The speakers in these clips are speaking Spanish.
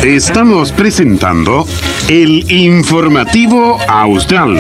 Estamos presentando el Informativo Austral.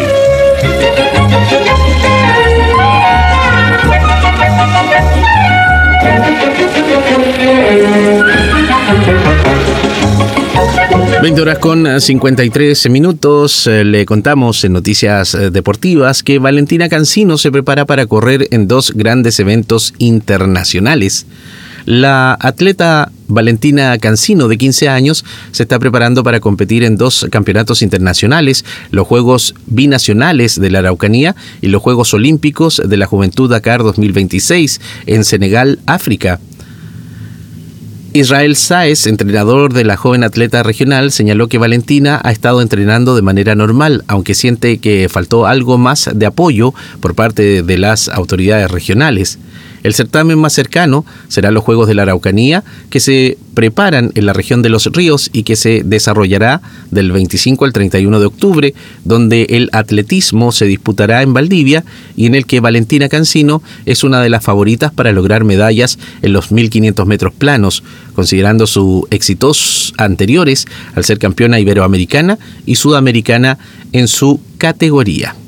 Con 53 minutos, le contamos en noticias deportivas que Valentina Cancino se prepara para correr en dos grandes eventos internacionales. La atleta Valentina Cancino, de 15 años, se está preparando para competir en dos campeonatos internacionales, los Juegos Binacionales de la Araucanía y los Juegos Olímpicos de la Juventud Dakar 2026 en Senegal, África. Israel Sáez, entrenador de la joven atleta regional, señaló que Valentina ha estado entrenando de manera normal, aunque siente que faltó algo más de apoyo por parte de las autoridades regionales. El certamen más cercano será los Juegos de la Araucanía, que se preparan en la región de Los Ríos y que se desarrollará del 25 al 31 de octubre, donde el atletismo se disputará en Valdivia y en el que Valentina Cancino es una de las favoritas para lograr medallas en los 1500 metros planos, considerando sus éxitos anteriores al ser campeona iberoamericana y sudamericana en su categoría.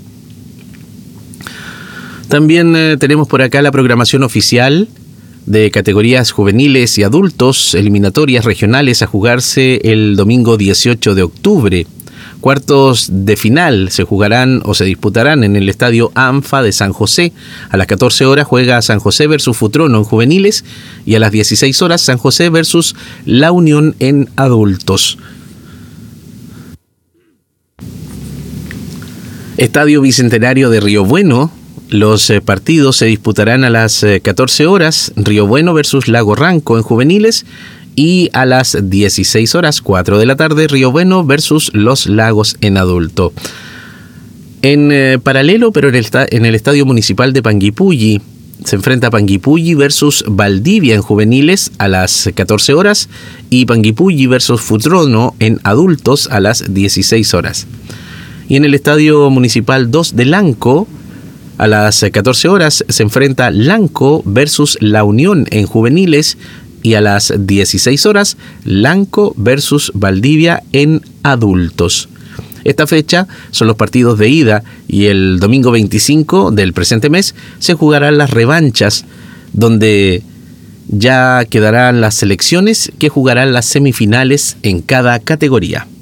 También tenemos por acá la programación oficial de categorías juveniles y adultos, eliminatorias regionales a jugarse el domingo 18 de octubre. Cuartos de final se jugarán o se disputarán en el estadio ANFA de San José. A las 14 horas juega San José versus Futrono en juveniles y a las 16 horas San José versus La Unión en adultos. Estadio Bicentenario de Río Bueno. Los partidos se disputarán a las 14 horas, Río Bueno versus Lago Ranco en juveniles, y a las 16 horas, 4 de la tarde, Río Bueno versus Los Lagos en adulto. En paralelo, pero en el Estadio Municipal de Panguipulli, se enfrenta Panguipulli versus Valdivia en juveniles a las 14 horas y Panguipulli versus Futrono en adultos a las 16 horas. Y en el Estadio Municipal 2 de Lanco, a las 14 horas se enfrenta Lanco versus La Unión en juveniles y a las 16 horas Lanco versus Valdivia en adultos. Esta fecha son los partidos de ida y el domingo 25 del presente mes se jugarán las revanchas, donde ya quedarán las selecciones que jugarán las semifinales en cada categoría.